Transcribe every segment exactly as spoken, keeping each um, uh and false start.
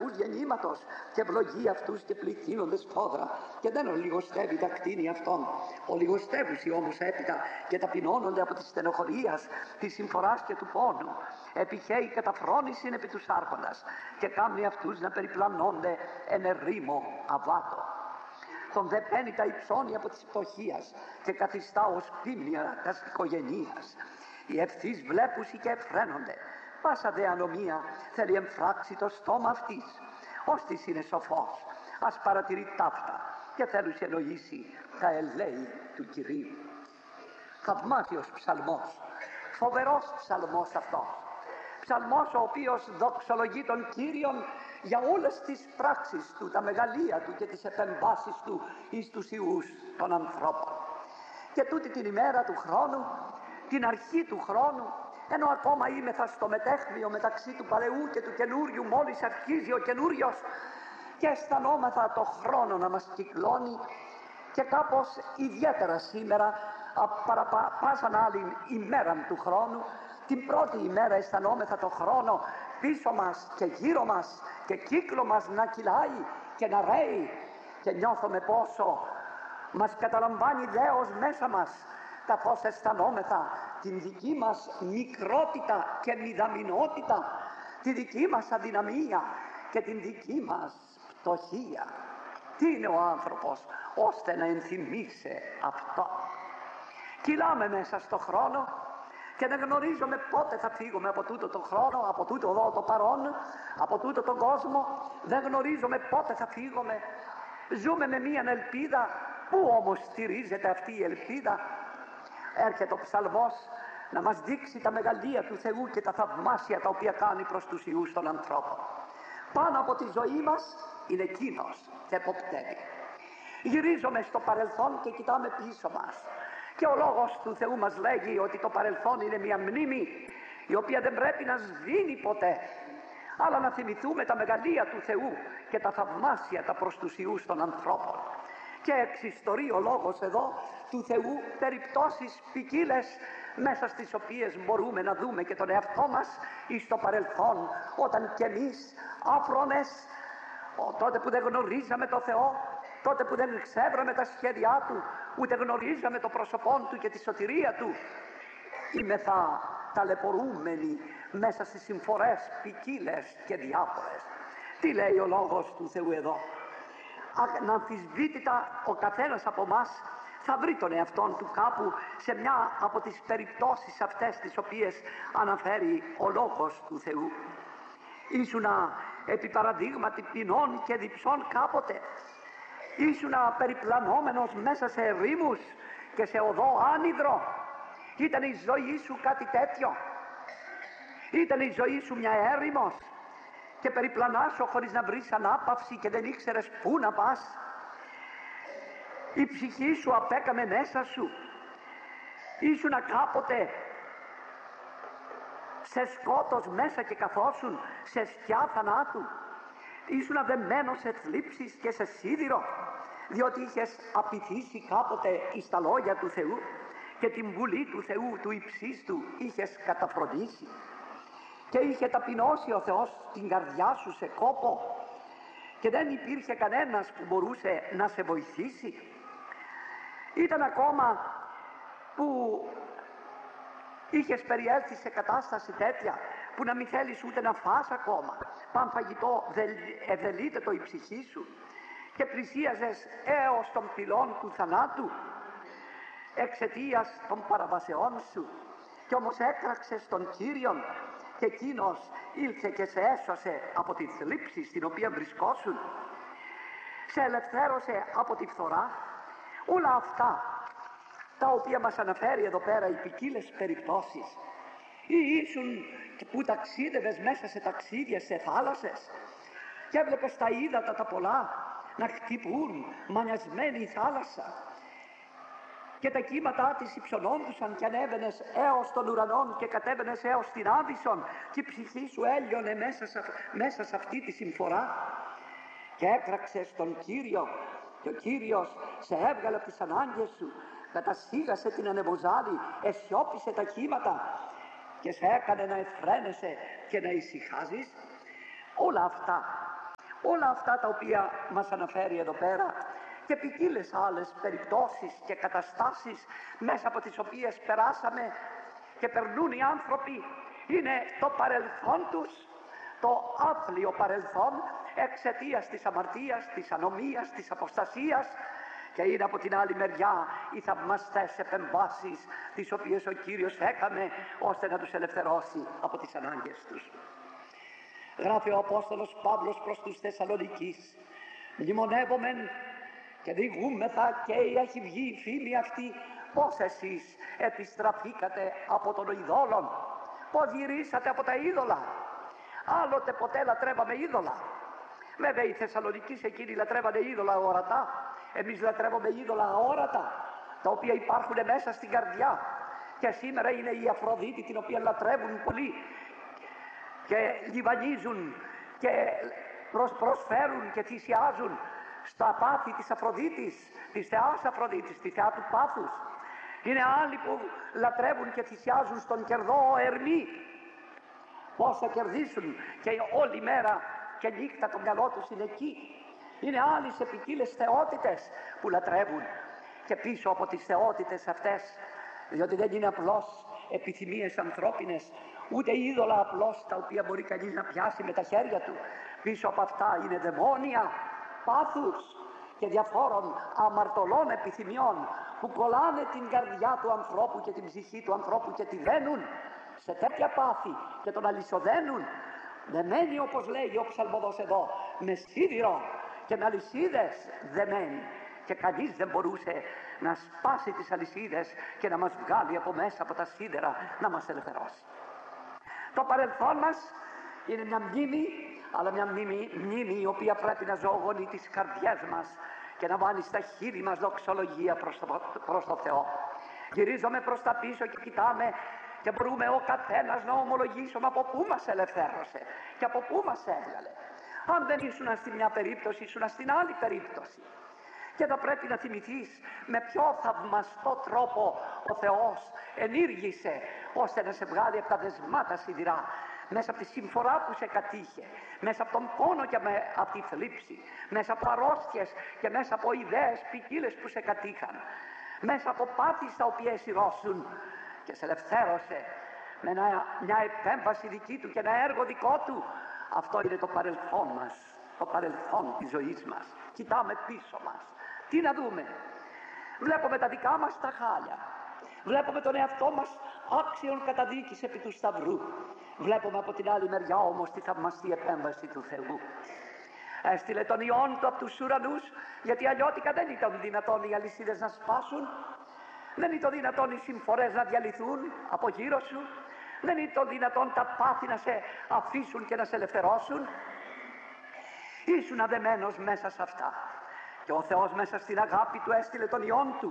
καρπούς γεννήματος και ευλογεί αυτούς και πληθύνονται σφόδρα και δεν ολιγοστεύει τα κτίνη αυτών. Ολιγοστεύουσι όμως έπειτα και ταπεινώνονται από τη στενοχωρίας, της συμφοράς και του πόνου. Επιχαίει καταφρόνησιν επί τους άρχοντας και κάνει αυτούς να περιπλανώνται εν ερήμο αβάτο. Τον δε παίρνει τα υψώνει από της φτωχίας και καθιστά ως πίμνια τας οικογενείας. Οι ευθύς βλέπουσι και εφραίνονται. Πάσα δε ανομία θέλει εμφράξει το στόμα αυτής. Ώστις είναι σοφός, ας παρατηρεί ταύτα και θέλουσι εννοήσει τα ελέη του Κυρίου. Θαυμάσιος ψαλμός, φοβερός ψαλμός αυτός. Ψαλμός ο οποίος δοξολογεί τον Κύριον για όλες τις πράξεις του, τα μεγαλεία του και τις επεμβάσεις του εις τους ιούς των ανθρώπων. Και τούτη την ημέρα του χρόνου, την αρχή του χρόνου, ενώ ακόμα είμεθα στο μετέχμιο μεταξύ του παλαιού και του καινούριου, μόλις αρχίζει ο καινούριος, και αισθανόμεθα το χρόνο να μας κυκλώνει, και κάπως ιδιαίτερα σήμερα παρά πάσαν άλλη ημέρα του χρόνου, την πρώτη ημέρα αισθανόμεθα το χρόνο πίσω μας και γύρω μας και κύκλο μας να κυλάει και να ρέει, και νιώθουμε πόσο μας καταλαμβάνει δέος μέσα μας, καθώς αισθανόμεθα την δική μας μικρότητα και μηδαμινότητα, τη δική μας αδυναμία και την δική μας πτωχία. Τι είναι ο άνθρωπος ώστε να ενθυμίσει αυτό? Κυλάμε μέσα στο χρόνο και δεν γνωρίζουμε πότε θα φύγουμε από τούτο το χρόνο, από τούτο εδώ το παρόν, από τούτο τον κόσμο. Δεν γνωρίζουμε πότε θα φύγουμε. Ζούμε με μία ελπίδα. Πού όμως στηρίζεται αυτή η ελπίδα? Έρχεται ο ψαλμός να μας δείξει τα μεγαλεία του Θεού και τα θαυμάσια τα οποία κάνει προς τους ιούς των ανθρώπων. Πάνω από τη ζωή μας είναι Εκείνος και εποπτεύει. Γυρίζουμε στο παρελθόν και κοιτάμε πίσω μας. Και ο λόγος του Θεού μας λέγει ότι το παρελθόν είναι μια μνήμη η οποία δεν πρέπει να σβήνει ποτέ, αλλά να θυμηθούμε τα μεγαλεία του Θεού και τα θαυμάσια τα προς τους ιούς των ανθρώπων. Και εξιστορεί ο λόγος εδώ του Θεού περιπτώσεις ποικίλες, μέσα στις οποίες μπορούμε να δούμε και τον εαυτό μας εις το παρελθόν, όταν κι εμείς άφρονες, τότε που δεν γνωρίζαμε το Θεό, τότε που δεν ξέραμε τα σχέδιά Του, ούτε γνωρίζαμε το πρόσωπό Του και τη σωτηρία Του, είμεθα ταλαιπωρούμενοι μέσα στις συμφορές ποικίλες και διάφορες. Τι λέει ο λόγος του Θεού εδώ? Αναμφισβήτητα ο καθένας από εμάς θα βρει τον εαυτόν του κάπου σε μια από τις περιπτώσεις αυτές τις οποίες αναφέρει ο λόγος του Θεού. Ήσουνα επί παραδείγματι πεινών και διψών κάποτε. Ήσουνα περιπλανόμενος μέσα σε ερήμους και σε οδό άνυδρο. Ήταν η ζωή σου κάτι τέτοιο? Ήταν η ζωή σου μια έρημος και περιπλανάσω χωρίς να βρεις ανάπαυση και δεν ήξερες πού να πας? Η ψυχή σου απέκαμε μέσα σου. Ήσουνα κάποτε σε σκότος μέσα και καθόσουν σε σκιά θανάτου. Ήσουνα δεμένος σε θλίψεις και σε σίδηρο, διότι είχες απειθήσει κάποτε εις τα λόγια του Θεού και την βουλή του Θεού του υψίστου είχες καταφροντίσει, και είχε ταπεινώσει ο Θεός την καρδιά σου σε κόπο και δεν υπήρχε κανένας που μπορούσε να σε βοηθήσει. Ήταν ακόμα που είχες περιέλθει σε κατάσταση τέτοια που να μην θέλεις ούτε να φας ακόμα. Παν φαγητό ευδελείται η ψυχή σου και πλησίαζες έως των πυλών του θανάτου εξαιτίας των παραβασεών σου, και όμως έκραξες τον Κύριον και Εκείνος ήλθε και σε έσωσε από τη θλίψη στην οποία βρισκόσουν, σε ελευθέρωσε από τη φθορά. Όλα αυτά τα οποία μας αναφέρει εδώ πέρα οι ποικίλες περιπτώσεις, ή ήσουν που ταξίδευες μέσα σε ταξίδια σε θάλασσες και έβλεπες τα ύδατα τα πολλά να χτυπούν μανιασμένη η θάλασσα και τα κύματά της υψωνόντουσαν και ανέβαινες έως των ουρανών και κατέβαινες έως την Άβυσσον και η ψυχή σου έλειωνε μέσα σε, μέσα σε αυτή τη συμφορά, και έκραξες τον Κύριο και ο Κύριος σε έβγαλε από τις ανάγκες σου, κατασύγασε την ανεμοζάλη, αισιόπισε τα κύματα και σε έκανε να εφραίνεσαι και να ησυχάζεις. Όλα αυτά Όλα αυτά τα οποία μας αναφέρει εδώ πέρα και ποικίλες άλλες περιπτώσεις και καταστάσεις μέσα από τις οποίες περάσαμε και περνούν οι άνθρωποι, είναι το παρελθόν τους, το άθλιο παρελθόν εξαιτίας της αμαρτίας, της ανομίας, της αποστασίας, και είναι από την άλλη μεριά οι θαυμαστές επεμβάσεις τις οποίες ο Κύριος έκαμε ώστε να τους ελευθερώσει από τις ανάγκες τους. Γράφει ο Απόστολος Παύλος προς τους Θεσσαλονικείς: μνημονεύομεν και διηγούμεθα, και έχει βγει η φήμη αυτή, πως εσείς επιστραφήκατε από τον ειδόλων, πως γυρίσατε από τα είδωλα. Άλλοτε ποτέ λατρεύαμε είδωλα. Βέβαια οι Θεσσαλονικείς εκείνοι λατρεύανε είδωλα ορατά, εμείς λατρεύουμε είδωλα αόρατα, τα οποία υπάρχουν μέσα στην καρδιά. Και σήμερα είναι η Αφροδίτη, την οποία λατρεύουν πολύ και λιβανίζουν και προσφέρουν και θυσιάζουν στα πάθη της Αφροδίτης, της θεάς Αφροδίτης, τη θεά του πάθους. Είναι άλλοι που λατρεύουν και θυσιάζουν στον κερδό Ερμή. Πώς θα κερδίσουν και όλη μέρα και νύχτα το μυαλό τους είναι εκεί. Είναι άλλοι σε ποικίλες θεότητες που λατρεύουν, και πίσω από τις θεότητες αυτές, διότι δεν είναι απλώς επιθυμίες ανθρώπινες, ούτε είδωλα απλώς τα οποία μπορεί κανείς να πιάσει με τα χέρια του. Πίσω από αυτά είναι δαιμόνια πάθους και διαφόρων αμαρτωλών επιθυμιών που κολλάνε την καρδιά του ανθρώπου και την ψυχή του ανθρώπου και τη δένουν σε τέτοια πάθη και τον αλυσοδένουν, δεμένοι, όπως λέει ο ψαλμοδός εδώ, με σίδηρο και με αλυσίδες δεμένοι, και κανείς δεν μπορούσε να σπάσει τις αλυσίδες και να μας βγάλει από μέσα από τα σίδερα, να μας ελευθερώσει. Το παρελθόν μας είναι μια μνήμη, αλλά μια μνήμη, μνήμη η οποία πρέπει να ζωογονεί τις καρδιές μας και να βάλει στα χείλη μας δοξολογία προς το, προς το Θεό. Γυρίζομαι προς τα πίσω και κοιτάμε και μπορούμε ο καθένας να ομολογήσουμε από πού μας ελευθέρωσε και από πού μας έβγαλε. Αν δεν ήσουν στην μια περίπτωση, ήσουν στην άλλη περίπτωση. Και θα πρέπει να θυμηθείς με ποιο θαυμαστό τρόπο ο Θεός ενήργησε ώστε να σε βγάλει από τα δεσμάτα σιδηρά, μέσα από τη συμφορά που σε κατήχε, μέσα από τον πόνο και με, από τη θλίψη, μέσα από αρρώστιες και μέσα από ιδέες ποικίλες που σε κατήχαν, μέσα από πάθη στα οποία εσυρώσουν, και σε ελευθέρωσε με ένα, μια επέμβαση δική του και ένα έργο δικό του. Αυτό είναι το παρελθόν μας, το παρελθόν της ζωής μας. Κοιτάμε πίσω μας. Τι να δούμε? Βλέπουμε τα δικά μας τα χάλια. Βλέπουμε τον εαυτό μας άξιον καταδίκης επί του σταυρού. Βλέπουμε από την άλλη μεριά όμως τη θαυμαστή επέμβαση του Θεού. Έστειλε τον Υιόν του από τους ουρανούς, γιατί αλλιώτικα δεν ήταν δυνατόν οι αλυσίδες να σπάσουν, δεν ήταν δυνατόν οι συμφορές να διαλυθούν από γύρω σου, δεν ήταν δυνατόν τα πάθη να σε αφήσουν και να σε ελευθερώσουν. Ήσουν αδεμένος μέσα σε αυτά, και ο Θεός μέσα στην αγάπη του έστειλε τον Υιόν του,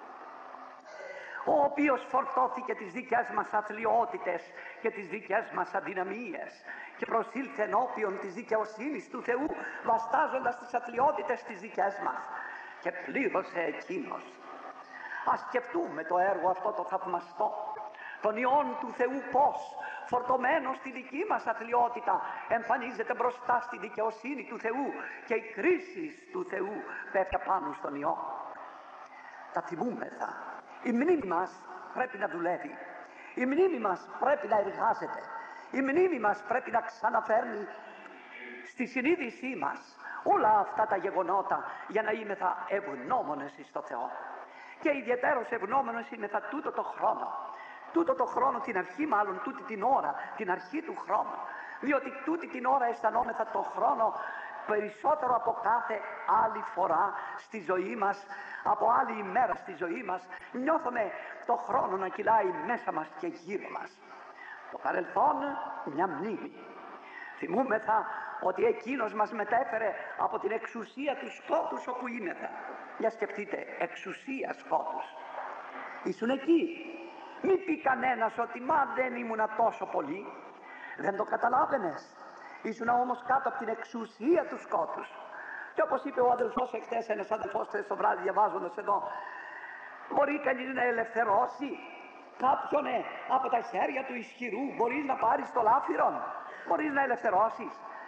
ο οποίος φορτώθηκε τις δικές μας αθλιότητες και τις δικές μας αδυναμίες και προσήλθε ενώπιον της δικαιοσύνης του Θεού, βαστάζοντας τις αθλιότητες τις δικές μας, και πλήρωσε εκείνος. Ας σκεφτούμε το έργο αυτό το θαυμαστό, τον Υιόν του Θεού, πώς φορτωμένος στη δική μας αθλιότητα εμφανίζεται μπροστά στη δικαιοσύνη του Θεού, και η κρίση του Θεού πέφτει πάνω στον Υιό. Τα θυμούμεθα. Η μνήμη μας πρέπει να δουλεύει. Η μνήμη μας πρέπει να εργάζεται. Η μνήμη μας πρέπει να ξαναφέρνει στη συνείδησή μας όλα αυτά τα γεγονότα, για να είμεθα ευγνώμονες στο Θεό. Και ιδιαιτέρως ευγνώμονες είμεθα τούτο το χρόνο. Τούτο το χρόνο, την αρχή μάλλον, τούτη την ώρα, την αρχή του χρόνου. Διότι τούτη την ώρα αισθανόμεθα το χρόνο περισσότερο από κάθε άλλη φορά στη ζωή μας, από άλλη ημέρα στη ζωή μας. Νιώθουμε το χρόνο να κυλάει μέσα μας και γύρω μας. Το παρελθόν, μια μνήμη. Θυμούμεθα ότι εκείνος μας μετέφερε από την εξουσία του σκότους όπου είμεθα. Για σκεφτείτε, εξουσία σκότους. Ήσουν εκεί. Μη πει κανένας ότι μα δεν ήμουνα τόσο πολύ. Δεν το καταλάβαινες. Ήσουν όμως κάτω από την εξουσία του σκότους. Και όπως είπε ο αδελφός εχθές, ένας αδελφός χθες το βράδυ διαβάζοντας εδώ, μπορεί κανείς να ελευθερώσει κάποιον ε, από τα χέρια του ισχυρού? Μπορείς να πάρεις το λάφυρον? Μπορείς να ελευθερώσεις?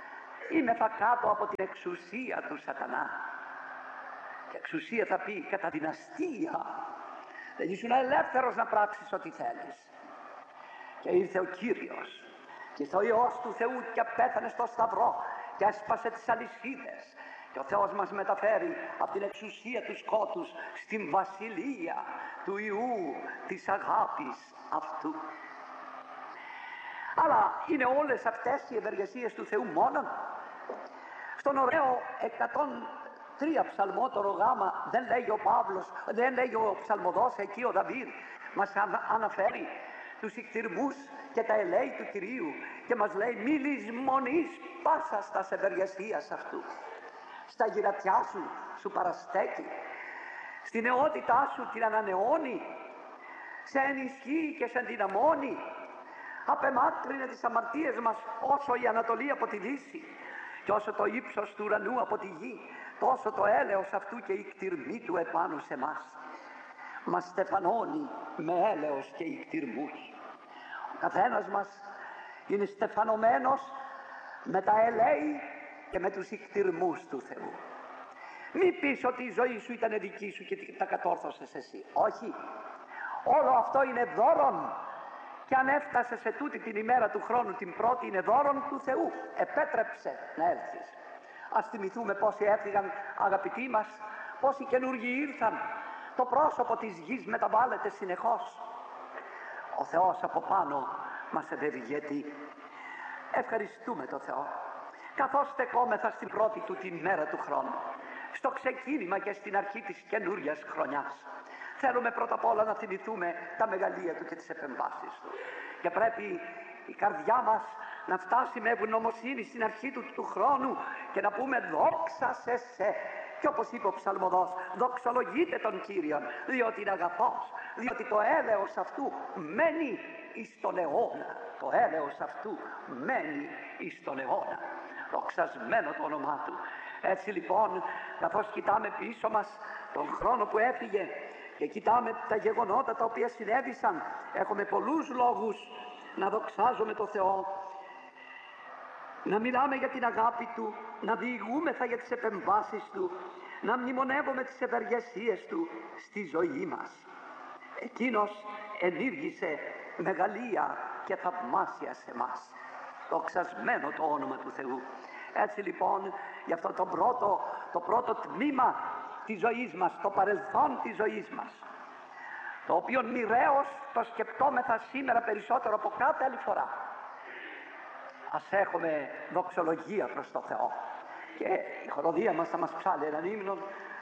είμαι θα κάτω από την εξουσία του σατανά. Και εξουσία θα πει κατά την αστεία. Δεν ήσουν ελεύθερος να πράξεις ό,τι θέλεις. Και ήρθε ο Κύριος και ήρθε ο Υιός του Θεού και πέθανε στο σταυρό και έσπασε τις αλυσίδες. Και ο Θεός μας μεταφέρει από την εξουσία του σκότους στην βασιλεία του Υιού της αγάπης αυτού. Αλλά είναι όλες αυτές οι ευεργεσίες του Θεού μόνον? Στον ωραίο εκατόν τρία ψαλμότορο γάμα δεν λέει ο Παύλος, δεν λέει ο ψαλμοδός εκεί ο Δαβίδ, μας αναφέρει τους ικτυρμούς και τα ελέη του Κυρίου και μας λέει μη λησμονείς πάσα στας ευεργεσίας αυτού. Στα γυρατιά σου σου παραστέκει, στη νεότητά σου την ανανεώνει, σε ενισχύει και σε ενδυναμώνει, απεμάκρυνε τις αμαρτίες μας όσο η Ανατολή από τη Δύση και όσο το ύψος του ουρανού από τη γη, τόσο το έλεος αυτού και η κτηρμή του επάνω σε μας. Μας στεφανώνει με έλεος και ικτυρμούς. Ο καθένας μας είναι στεφανωμένος με τα ελέη και με τους ικτυρμούς του Θεού. Μη πεις ότι η ζωή σου ήταν δική σου και τα κατόρθωσες εσύ. Όχι. Όλο αυτό είναι δώρον. Και αν έφτασε σε τούτη την ημέρα του χρόνου την πρώτη, είναι δώρον του Θεού. Επέτρεψε να έλθεις. Ας θυμηθούμε πόσοι έφυγαν αγαπητοί μας, πόσοι καινούργοι ήρθαν. Το πρόσωπο της γης μεταβάλλεται συνεχώς. Ο Θεός από πάνω μας ευεργετεί. Ευχαριστούμε το Θεό. Καθώς στεκόμεθα στην πρώτη του την μέρα του χρόνου, στο ξεκίνημα και στην αρχή της καινούριας χρονιάς, θέλουμε πρώτα απ' όλα να θυμηθούμε τα μεγαλεία του και τις επεμβάσεις του. Και πρέπει η καρδιά μας να φτάσει με ευγνωμοσύνη στην αρχή του, του χρόνου και να πούμε δόξα σε σε. Και όπως είπε ο ψαλμοδός, δοξολογείτε τον Κύριον, διότι είναι αγαθός, διότι το έλεος αυτού μένει εις τον αιώνα. Το έλεος αυτού μένει εις τον αιώνα. Δοξασμένο το όνομά του. Έτσι λοιπόν, καθώς κοιτάμε πίσω μας τον χρόνο που έφυγε και κοιτάμε τα γεγονότα τα οποία συνέβησαν, έχουμε πολλούς λόγους να δοξάζουμε το Θεό, να μιλάμε για την αγάπη Του, να διηγούμεθα για τις επεμβάσεις Του, να μνημονεύουμε τις ευεργεσίες Του στη ζωή μας. Εκείνος ενήργησε μεγαλεία και θαυμάσια σε μας. Δοξασμένο το όνομα του Θεού. Έτσι λοιπόν, για αυτό το πρώτο, το πρώτο τμήμα της ζωής μας, το παρελθόν της ζωής μας, το οποίο μοιραίως το σκεπτόμεθα σήμερα περισσότερο από κάθε άλλη φορά, ας έχουμε δοξολογία προς το Θεό. Και η χοροδία μας θα μας ψάλει έναν ύμνο